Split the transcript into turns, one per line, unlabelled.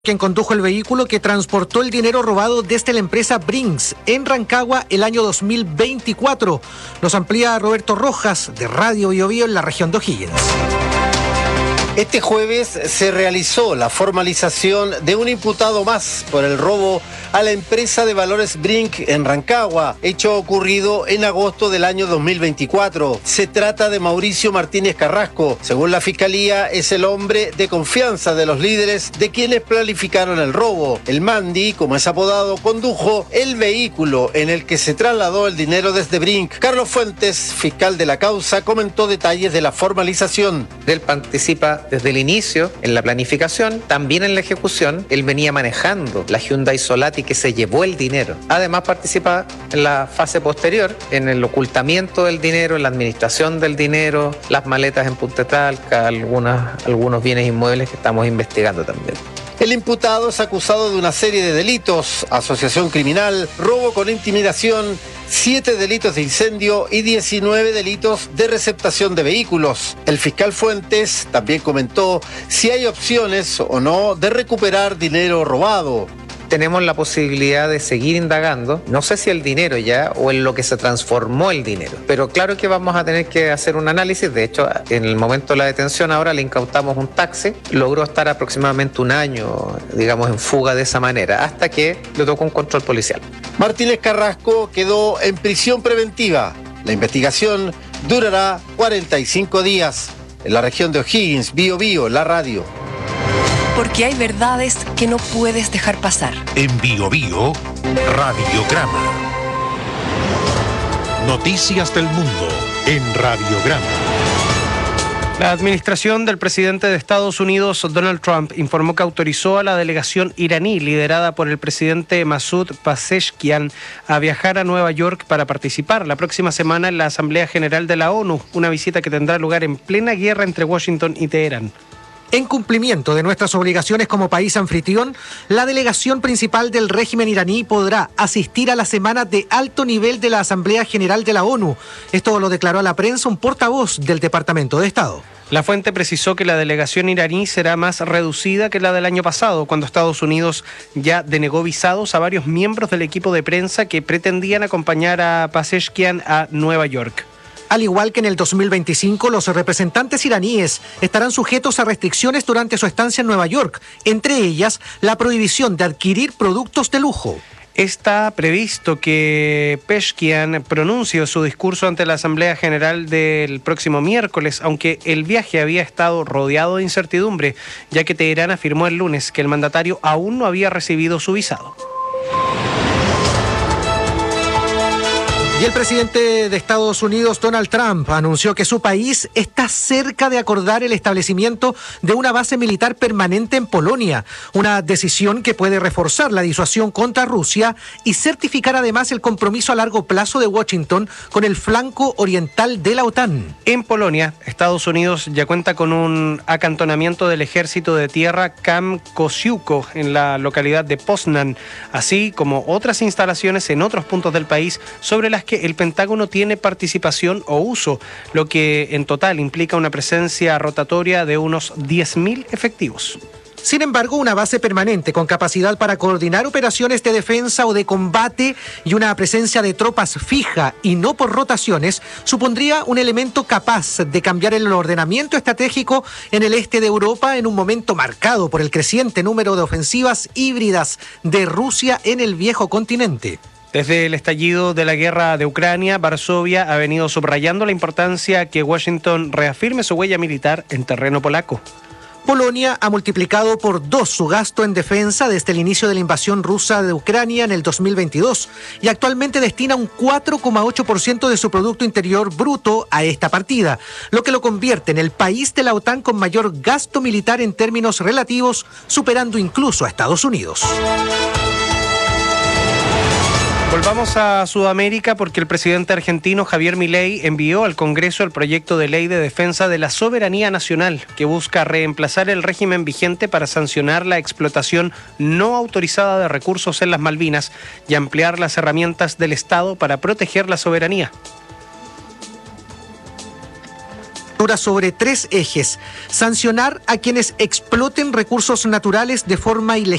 Quien condujo el vehículo que transportó el dinero robado desde la empresa Brinks en Rancagua el año 2024. Nos amplía Roberto Rojas de Radio Bio Bio en la región de O'Higgins.
Este jueves se realizó la formalización de un imputado más por el robo a la empresa de valores Brink en Rancagua, hecho ocurrido en agosto del año 2024. Se trata de Mauricio Martínez Carrasco. Según la Fiscalía, es el hombre de confianza de los líderes de quienes planificaron el robo. El Mandi, como es apodado, condujo el vehículo en el que se trasladó el dinero desde Brink. Carlos Fuentes, fiscal de la causa, comentó detalles de la formalización.
Él participa desde el inicio en la planificación, también en la ejecución. Él venía manejando la Hyundai Solati que se llevó el dinero. Además participa en la fase posterior, en el ocultamiento del dinero, en la administración del dinero, las maletas en Punta Talca, algunos bienes inmuebles que estamos investigando también.
El imputado es acusado de una serie de delitos: asociación criminal, robo con intimidación, 7 delitos de incendio y 19 delitos de receptación de vehículos. El fiscal Fuentes también comentó si hay opciones o no de recuperar dinero robado.
Tenemos la posibilidad de seguir indagando, no sé si el dinero ya o en lo que se transformó el dinero, pero claro que vamos a tener que hacer un análisis. De hecho, en el momento de la detención ahora le incautamos un taxi, logró estar aproximadamente un año, digamos, en fuga de esa manera, hasta que le tocó un control policial.
Martínez Carrasco quedó en prisión preventiva. La investigación durará 45 días. En la región de O'Higgins, Bio Bio, la radio.
Porque hay verdades que no puedes dejar pasar.
En Bio Bio, Radiograma. Noticias del mundo en Radiograma.
La administración del presidente de Estados Unidos, Donald Trump, informó que autorizó a la delegación iraní liderada por el presidente Masoud Pezeshkian a viajar a Nueva York para participar la próxima semana en la Asamblea General de la ONU, una visita que tendrá lugar en plena guerra entre Washington y Teherán.
En cumplimiento de nuestras obligaciones como país anfitrión, la delegación principal del régimen iraní podrá asistir a la semana de alto nivel de la Asamblea General de la ONU. Esto lo declaró a la prensa un portavoz del Departamento de Estado.
La fuente precisó que la delegación iraní será más reducida que la del año pasado, cuando Estados Unidos ya denegó visados a varios miembros del equipo de prensa que pretendían acompañar a Pezeshkian a Nueva York.
Al igual que en el 2025, los representantes iraníes estarán sujetos a restricciones durante su estancia en Nueva York, entre ellas la prohibición de adquirir productos de lujo.
Está previsto que Pezeshkian pronuncie su discurso ante la Asamblea General del próximo miércoles, aunque el viaje había estado rodeado de incertidumbre, ya que Teherán afirmó el lunes que el mandatario aún no había recibido su visado.
Y el presidente de Estados Unidos, Donald Trump, anunció que su país está cerca de acordar el establecimiento de una base militar permanente en Polonia, una decisión que puede reforzar la disuasión contra Rusia y certificar además el compromiso a largo plazo de Washington con el flanco oriental de la OTAN.
En Polonia, Estados Unidos ya cuenta con un acantonamiento del ejército de tierra Camp Kosiuko en la localidad de Poznan, así como otras instalaciones en otros puntos del país sobre las que el Pentágono tiene participación o uso, lo que en total implica una presencia rotatoria de unos 10.000 efectivos.
Sin embargo, una base permanente con capacidad para coordinar operaciones de defensa o de combate y una presencia de tropas fija y no por rotaciones supondría un elemento capaz de cambiar el ordenamiento estratégico en el este de Europa en un momento marcado por el creciente número de ofensivas híbridas de Rusia en el viejo continente.
Desde el estallido de la guerra de Ucrania, Varsovia ha venido subrayando la importancia que Washington reafirme su huella militar en terreno polaco.
Polonia ha multiplicado por 2 su gasto en defensa desde el inicio de la invasión rusa de Ucrania en el 2022 y actualmente destina un 4,8% de su Producto Interior Bruto a esta partida, lo que lo convierte en el país de la OTAN con mayor gasto militar en términos relativos, superando incluso a Estados Unidos.
Volvamos a Sudamérica porque el presidente argentino Javier Milei envió al Congreso el proyecto de ley de defensa de la soberanía nacional que busca reemplazar el régimen vigente para sancionar la explotación no autorizada de recursos en las Malvinas y ampliar las herramientas del Estado para proteger la soberanía.
sobre 3 ejes: sancionar a quienes exploten recursos naturales de forma ilegítima,